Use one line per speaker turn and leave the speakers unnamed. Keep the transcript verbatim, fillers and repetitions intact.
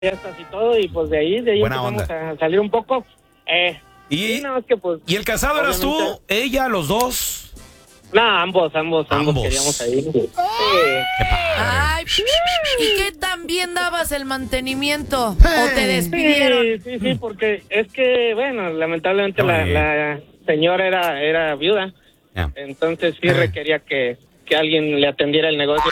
fiestas y todo, y pues de ahí, de ahí
Buena
empezamos
onda.
a salir un poco. Eh,
¿Y,
sí, no, es que pues,
¿Y el casado eras tú,
obviamente-
ella, los dos?
No, ambos, ambos, ambos,
Ambos.
queríamos ahí. Sí.
Qué padre.
Ay, ¿y qué tan bien dabas el mantenimiento? ¿O te despidieron?
Sí, sí, sí, porque es que, bueno, lamentablemente
Qué
la,
bonito.
la señora era, era viuda,
Ya.
entonces sí requería que, que alguien le atendiera el negocio.